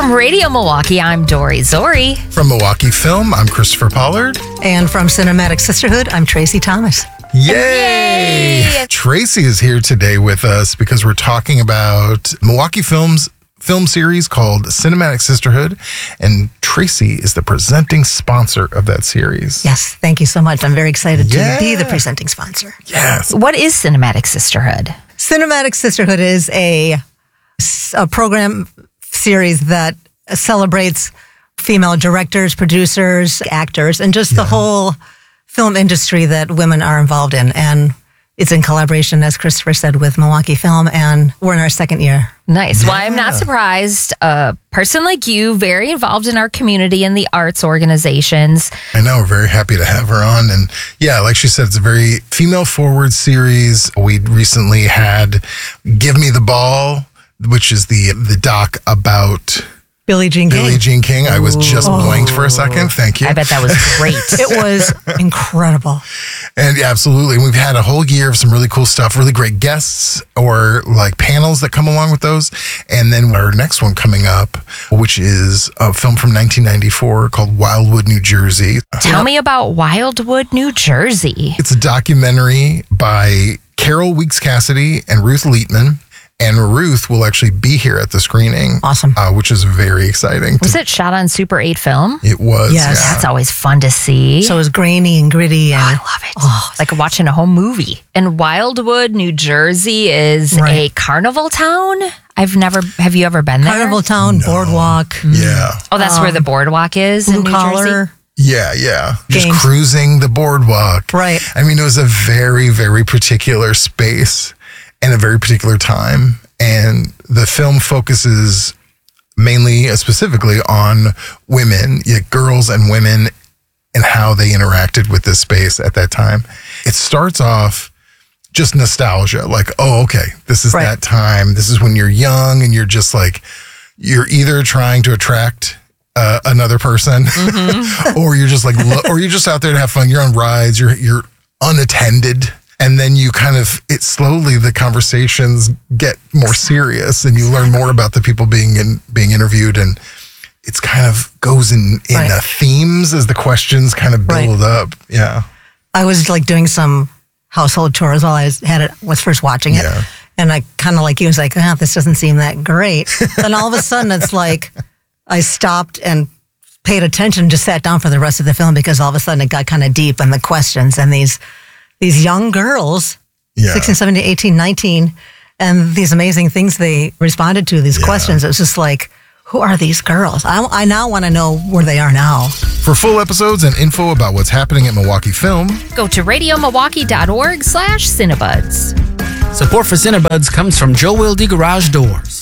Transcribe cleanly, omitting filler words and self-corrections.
From Radio Milwaukee, I'm Dory Zori. From Milwaukee Film, I'm Christopher Pollard. And from Cinematic Sisterhood, I'm Tracy Thomas. Yay! Tracy is here today with us because we're talking about Milwaukee Film's film series called Cinematic Sisterhood, and Tracy is the presenting sponsor of that series. Yes, thank you so much. I'm very excited to be the presenting sponsor. Yes. What is Cinematic Sisterhood? Cinematic Sisterhood is a program series that celebrates female directors, producers, actors, and just the whole film industry that women are involved in. And it's in collaboration, as Christopher said, with Milwaukee Film, and we're in our second year. Nice. Well, I'm not surprised. A person like you, very involved in our community and the arts organizations. I know, we're very happy to have her on. And yeah, like she said, it's a very female-forward series. We recently had Give Me the Ball, which is the doc about Billie Jean King. I was just blanked for a second. Thank you. I bet that was great. It was incredible. And yeah, absolutely. We've had a whole year of some really cool stuff, really great guests or like panels that come along with those. And then our next one coming up, which is a film from 1994 called Wildwood, New Jersey. Tell me about Wildwood, New Jersey. It's a documentary by Carol Weeks Cassidy and Ruth Leitman. And Ruth will actually be here at the screening. Awesome. Which is very exciting. Was it shot on Super 8 film? It was. Yes. Yeah. That's always fun to see. So it was grainy and gritty. And I love it. It's like watching a home movie. And Wildwood, New Jersey is a carnival town. Have you ever been there? Carnival Town, Boardwalk. Yeah. Oh, that's where the boardwalk is in New Collar. Jersey? Yeah. Just Games. cruising the boardwalk. Right. I mean, it was a very, very particular space and a very particular time. And the film focuses mainly, specifically on women, girls and women, and how they interacted with this space at that time. It starts off just nostalgia, like, oh, okay, this is that time. This is when you're young and you're just like, you're either trying to attract another person or you're just like, or you're just out there to have fun. You're on rides, you're unattended. And then you slowly the conversations get more serious and you learn more about the people being interviewed, and it's kind of goes in themes as the questions kind of build up. Yeah. I was like doing some household chores while was first watching it. Yeah. And I kind of like you was like, this doesn't seem that great. Then all of a sudden it's like I stopped and paid attention, just sat down for the rest of the film because all of a sudden it got kind of deep in the questions and these young girls, 16, 17, 18, 19, and these amazing things they responded to, these questions. It was just like, who are these girls? I now want to know where they are now. For full episodes and info about what's happening at Milwaukee Film, go to radiomilwaukee.org/Cinebuds. Support for Cinebuds comes from Joe Wilde Garage Doors.